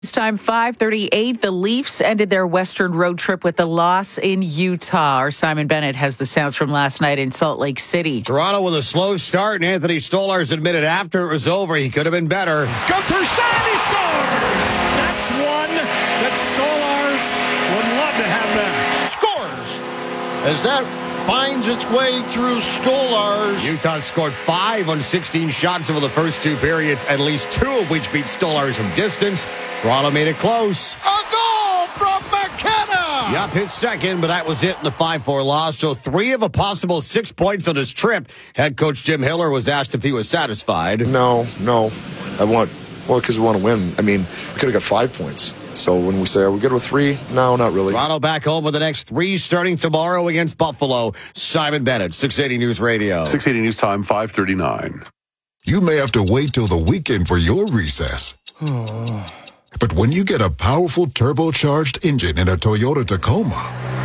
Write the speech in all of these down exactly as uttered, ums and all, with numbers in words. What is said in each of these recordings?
It's time five thirty-eight. The Leafs ended their Western road trip with a loss in Utah. Our Simon Bennett has the sounds from last night in Salt Lake City. Toronto with a slow start, and Anthony Stolarz admitted after it was over he could have been better. Gunther Sandy scores! That's one that Stolarz would love to have back. Scores! As that finds its way through Stolarz. Utah scored five on sixteen shots over the first two periods, at least two of which beat Stolarz from distance. Toronto made it close. A goal from McKenna! Yup, hit second, but that was it in the five four loss. So three of a possible six points on his trip. Head coach Jim Hiller was asked if he was satisfied. No, no. I want, well, because we want to win. I mean, we could have got five points. So when we say, are we good with three? No, not really. Toronto back home with the next three starting tomorrow against Buffalo. Simon Bennett, six eighty News Radio. six eighty News Time, five thirty-nine. You may have to wait till the weekend for your recess. But when you get a powerful turbocharged engine in a Toyota Tacoma,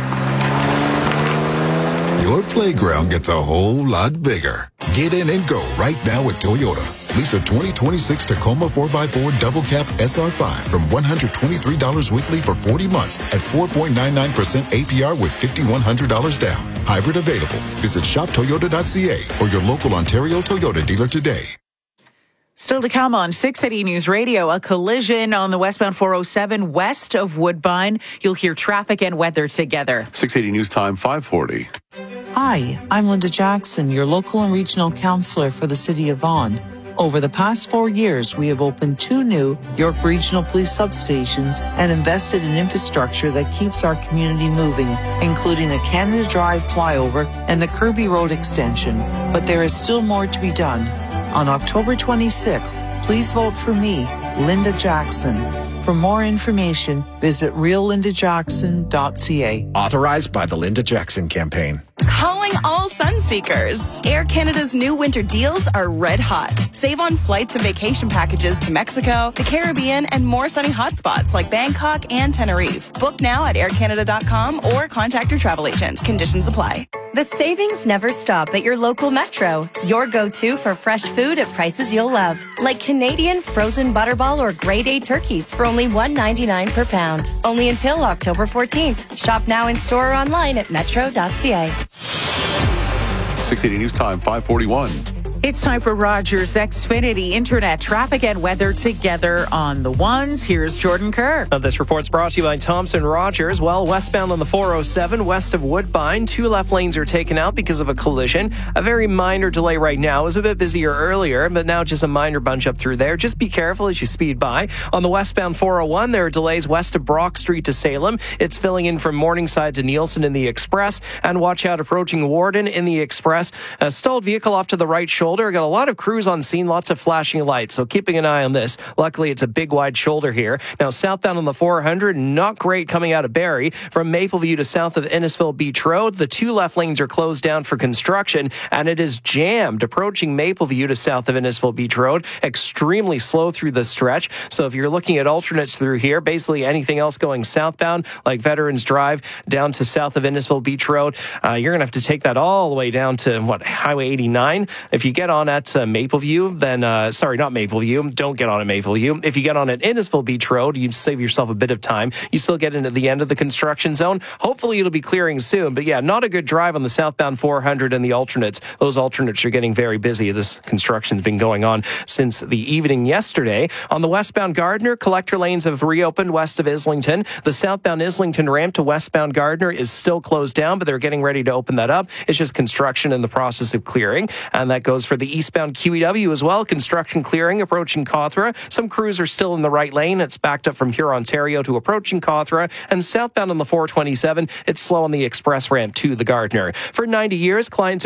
your playground gets a whole lot bigger. Get in and go right now at Toyota. Lease a twenty twenty-six Tacoma four by four Double Cab S R five from one hundred twenty-three dollars weekly for forty months at four point nine nine percent A P R with five thousand one hundred dollars down. Hybrid available. Visit shop toyota dot c a or your local Ontario Toyota dealer today. Still to come on six eighty News Radio, a collision on the westbound four oh seven west of Woodbine. You'll hear traffic and weather together. six eighty News Time, five forty. Hi, I'm Linda Jackson, your local and regional councillor for the City of Vaughan. Over the past four years, we have opened two new York Regional Police substations and invested in infrastructure that keeps our community moving, including the Canada Drive flyover and the Kirby Road extension. But there is still more to be done. On October twenty-sixth, please vote for me, Linda Jackson. For more information, visit real linda jackson dot c a. Authorized by the Linda Jackson Campaign. Calling all sun seekers. Air Canada's new winter deals are red hot. Save on flights and vacation packages to Mexico, the Caribbean, and more sunny hotspots like Bangkok and Tenerife. Book now at air canada dot com or contact your travel agent. Conditions apply. The savings never stop at your local Metro. Your go-to for fresh food at prices you'll love. Like Canadian frozen butterball or grade A turkeys for only one ninety-nine per pound. Only until October fourteenth. Shop now in store or online at metro dot c a. six eighty News Time, five forty-one. It's time for Rogers Xfinity Internet traffic and weather together on the ones. Here's Jordan Kerr. Uh, this report's brought to you by Thompson Rogers. Well, westbound on the four oh seven, west of Woodbine, two left lanes are taken out because of a collision. A very minor delay right now. It was a bit busier earlier, but now just a minor bunch up through there. Just be careful as you speed by. On the westbound four oh one, there are delays west of Brock Street to Salem. It's filling in from Morningside to Nielsen in the Express. And watch out approaching Warden in the Express. A stalled vehicle off to the right shoulder. Got a lot of crews on scene, lots of flashing lights, so keeping an eye on this. Luckily, it's a big wide shoulder here. Now, southbound on the four hundred, not great coming out of Barrie. From Mapleview to south of Innisfil Beach Road, the two left lanes are closed down for construction, and it is jammed approaching Mapleview to south of Innisfil Beach Road. Extremely slow through the stretch, so if you're looking at alternates through here, basically anything else going southbound, like Veterans Drive down to south of Innisfil Beach Road, uh, you're going to have to take that all the way down to, what, Highway eighty-nine. If you get on at uh, Mapleview, then, uh, sorry, not Mapleview, don't get on at Mapleview. If you get on at Innisfil Beach Road, you save yourself a bit of time. You still get into the end of the construction zone. Hopefully it'll be clearing soon, but yeah, not a good drive on the southbound four hundred and the alternates. Those alternates are getting very busy. This construction's been going on since the evening yesterday. On the westbound Gardner, collector lanes have reopened west of Islington. The southbound Islington ramp to westbound Gardner is still closed down, but they're getting ready to open that up. It's just construction in the process of clearing, and that goes for the eastbound Q E W as well. Construction clearing approaching Cawthra. Some crews are still in the right lane. It's backed up from Huron-Ontario to approaching Cawthra, and southbound on the four twenty-seven, it's slow on the express ramp to the Gardner. For ninety years, clients